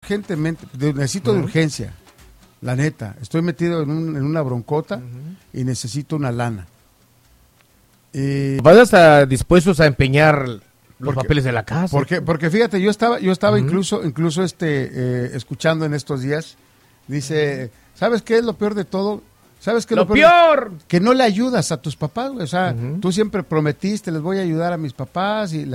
urgentemente, necesito de urgencia, la neta. Estoy metido en una broncota y necesito una lana. ¿Vas a estar dispuestos a empeñar los papeles de la casa? Porque fíjate, yo estaba incluso escuchando en estos días, dice, ¿sabes qué es lo peor de todo? ¿Sabes qué es lo peor? Que no le ayudas a tus papás, güey. O sea, tú siempre prometiste, les voy a ayudar a mis papás y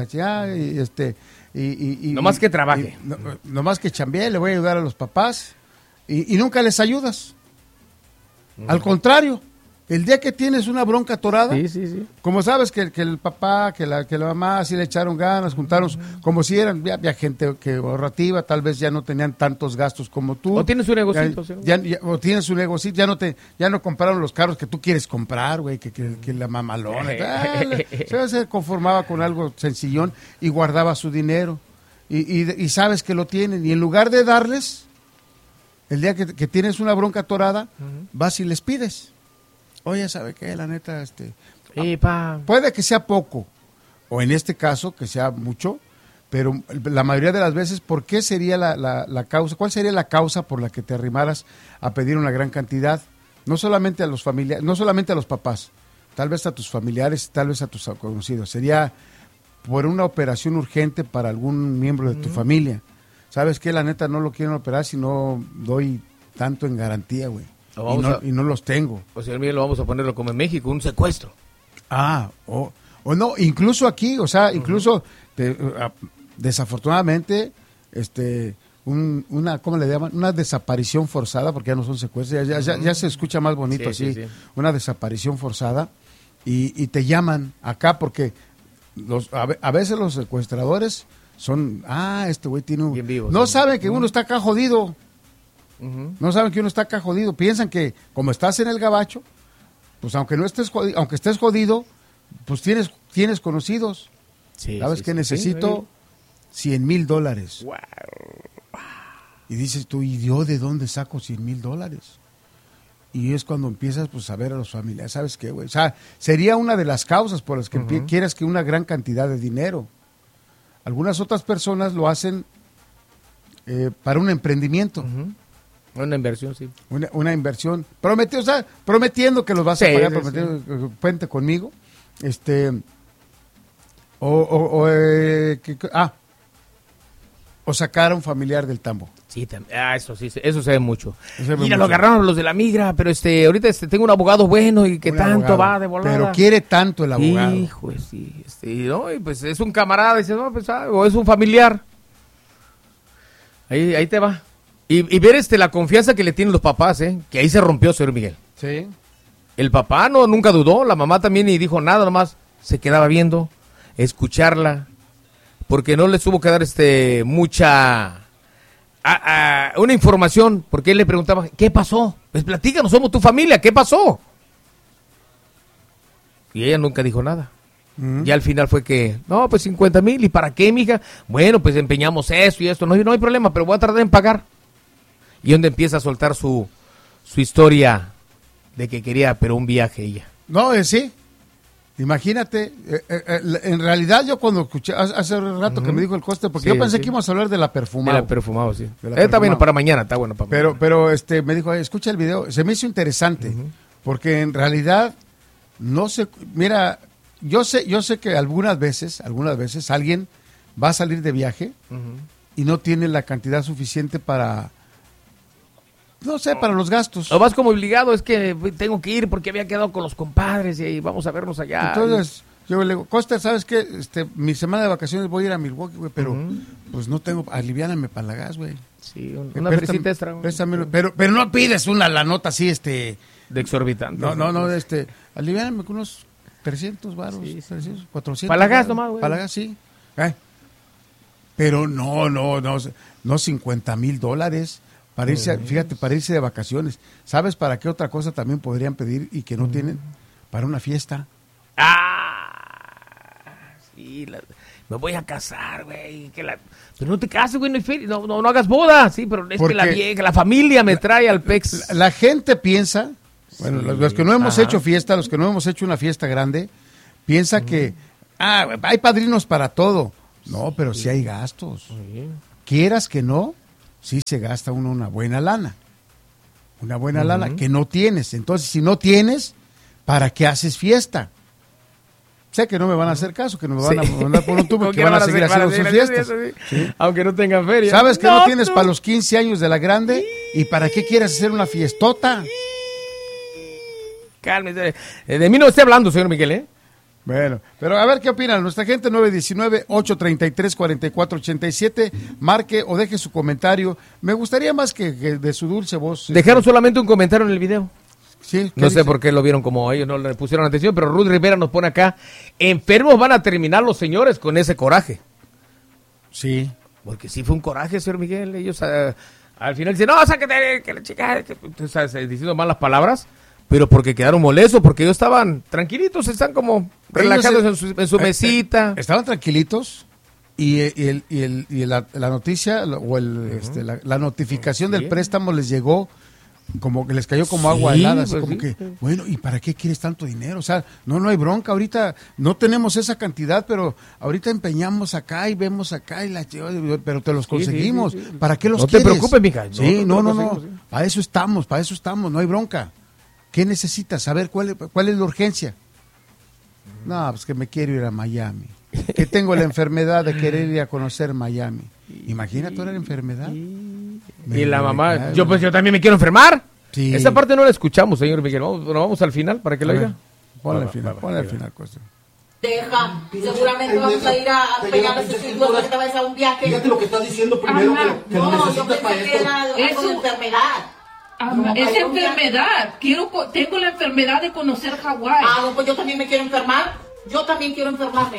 nomás que trabaje. Nomás que chambee, le voy a ayudar a los papás y nunca les ayudas. Al contrario, el día que tienes una bronca atorada, sí. Como sabes que el papá, que la mamá, así le echaron ganas, juntaron, como si había gente que ahorrativa, tal vez ya no tenían tantos gastos como tú. O tienes un negocito. O tienes un negocito, ya no compraron los carros que tú quieres comprar, güey, que la mamalona. Se conformaba con algo sencillón y guardaba su dinero. Y sabes que lo tienen. Y en lugar de darles, el día que tienes una bronca atorada, vas y les pides. Oye, ¿sabe qué? La neta, puede que sea poco, o en este caso, que sea mucho, pero la mayoría de las veces, ¿por qué sería la causa? ¿Cuál sería la causa por la que te arrimaras a pedir una gran cantidad? No solamente a los familiares, no solamente a los papás, tal vez a tus familiares, tal vez a tus conocidos. Sería por una operación urgente para algún miembro de tu familia. ¿Sabes qué? La neta, no lo quieren operar si no doy tanto en garantía, güey. Y no los tengo. Pues señor Miguel, vamos a ponerlo como en México, un secuestro. O no, incluso aquí, o sea, desafortunadamente, ¿cómo le llaman? Una desaparición forzada, porque ya no son secuestros, ya se escucha más bonito así, sí. Una desaparición forzada, y te llaman acá porque a veces los secuestradores son, este güey tiene bien vivos, no saben que uno está acá jodido. No saben que uno está acá jodido. Piensan que como estás en el gabacho, pues aunque estés jodido, pues tienes conocidos. Sí, ¿Sabes qué? Necesito $100,000. Wow. Y dices tú, ¿y yo de dónde saco $100,000? Y es cuando empiezas pues a ver a los familiares. ¿Sabes qué, güey? O sea, sería una de las causas por las que quieras que una gran cantidad de dinero. Algunas otras personas lo hacen para un emprendimiento. Una inversión, sí. Una inversión. Prometiendo que los vas a pagar, prometiendo que cuente conmigo. O sacar a un familiar del tambo. Sí, eso sí, eso se ve mucho. Mira, lo agarraron los de la migra, pero ahorita tengo un abogado bueno y que tanto va de volada. Pero quiere tanto el abogado. Hijo, sí, ¿no? Y pues es un camarada, dice, no, pues, o es un familiar. Ahí te va. Y ver la confianza que le tienen los papás, que ahí se rompió, señor Miguel. Sí. El papá nunca dudó, la mamá también ni dijo nada, nomás se quedaba viendo, escucharla, porque no les tuvo que dar mucha una información, porque él le preguntaba, ¿qué pasó? Pues platícanos, somos tu familia, ¿qué pasó? Y ella nunca dijo nada. Y al final fue que, no, pues 50,000, ¿y para qué, mija? Bueno, pues empeñamos esto y esto, no hay problema, pero voy a tardar en pagar. Y donde empieza a soltar su historia de que quería, pero un viaje ella. No, sí. Imagínate, en realidad yo cuando escuché, hace rato que me dijo el coste, porque yo pensé que íbamos a hablar de la perfumada. De la perfumada, sí. Está bueno para mañana, está bueno para mañana. Pero me dijo, escucha el video, se me hizo interesante, porque en realidad, no sé, mira, yo sé que algunas veces alguien va a salir de viaje y no tiene la cantidad suficiente para... No sé, para los gastos. O vas como obligado, es que tengo que ir porque había quedado con los compadres y vamos a vernos allá. Entonces, yo le digo, Costa, ¿sabes qué? Mi semana de vacaciones voy a ir a Milwaukee, güey, pero pues no tengo, aliviáname para la gas, güey. Sí, una fresita extra. Pero no pides la nota así, de exorbitante. No, aliviáname con unos 300 varos, 300, 400. Para la gas nomás, güey. Para la gas, sí. Pero no $50,000. Para irse, fíjate, para irse de vacaciones. ¿Sabes para qué otra cosa también podrían pedir y que no tienen? Para una fiesta. Sí, me voy a casar, güey. Pero no te cases, güey, no hagas boda. Sí, pero es que la familia me trae al PEX. La gente piensa, bueno, los que no hemos hecho fiesta, los que no hemos hecho una fiesta grande, piensa que, hay padrinos para todo. No, pero sí hay gastos. Quieras que no, sí se gasta uno una buena lana. Una buena lana que no tienes. Entonces, si no tienes, ¿para qué haces fiesta? Sé que no me van a hacer caso, que no me van a mandar por un tubo, que van a seguir haciendo sus fiestas. Sí. Aunque no tengan feria. ¿Sabes que no tienes para los 15 años de la grande? ¿Y para qué quieres hacer una fiestota? Cálmese. De mí no esté hablando, señor Miguel, ¿eh? Bueno, pero a ver qué opinan. Nuestra gente 919-833-4487. Marque o deje su comentario. Me gustaría más que de su dulce voz. Dejaron solamente un comentario en el video. Sí, no sé dice? por qué lo vieron como ellos no le pusieron atención, pero Ruth Rivera nos pone acá, enfermos van a terminar los señores con ese coraje. Sí. Porque sí fue un coraje, señor Miguel. Ellos al final dicen, no, sáquete, que la chica, diciendo malas palabras, pero porque quedaron molestos, porque ellos estaban tranquilitos, están como relajados en su mesita. Estaban tranquilitos y la noticia o la notificación del préstamo les llegó como que les cayó como agua helada, así como que, bueno, ¿y para qué quieres tanto dinero? O sea, no hay bronca, ahorita no tenemos esa cantidad, pero ahorita empeñamos acá y vemos acá, pero te los conseguimos. Sí. ¿Para qué los quieres? No te preocupes, mija. Sí, no. Para eso estamos, no hay bronca. ¿Qué necesitas? Saber cuál es la urgencia. No, pues que me quiero ir a Miami. Que tengo la enfermedad de querer ir a conocer Miami. Imagínate toda la enfermedad. Y la mamá, yo también me quiero enfermar. Sí. Esa parte no la escuchamos, señor Miguel. Vamos al final para que la oiga. Ponle al final, cosa. Deja, seguramente vamos a ir a pegar ese sitio para que te vayas a un viaje. Fíjate lo que estás diciendo primero, que lo necesitas para esto. Es una enfermedad. Es enfermedad. Tengo la enfermedad de conocer Hawái. No, pues yo también me quiero enfermar. Yo también quiero enfermarme.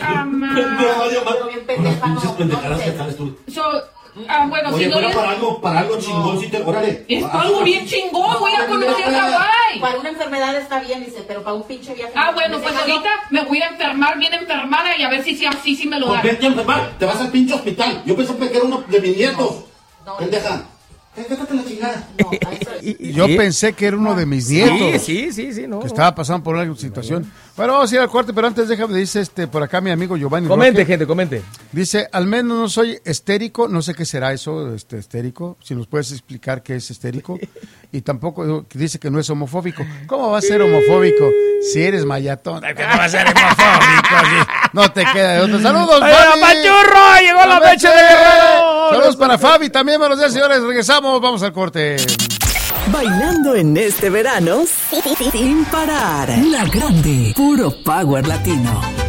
Bueno, oye, si no para algo chingón, sí órale. Es algo bien chingón, voy a conocer Hawái. Para una enfermedad está bien, dice, pero para un pinche viaje. Bueno, pues ahorita me voy a enfermar, bien enfermada, y a ver si así sí me lo dan. Vete a enfermar, te vas al pinche hospital. Yo pensé que era uno de mis nietos. Pendeja. Quédate la chingada. Yo pensé que era uno de mis nietos. Sí, no. Que estaba pasando por una situación. Bueno, vamos a ir al corte, pero antes déjame, dice por acá mi amigo Giovanni. Comente. Dice, al menos no soy histérico, no sé qué será eso, histérico, si nos puedes explicar qué es histérico. Y tampoco dice que no es homofóbico. ¿Cómo va a ser homofóbico si eres mayatón? ¿Qué no va a ser homofóbico? No te queda de otro. ¡Saludos, Fabi! ¡Machurro! ¡Llegó la mecha de Guerrero! Saludos para Fabi, también buenos días, señores. Regresamos, vamos al corte. Bailando en este verano sin parar. La Grande, puro power latino.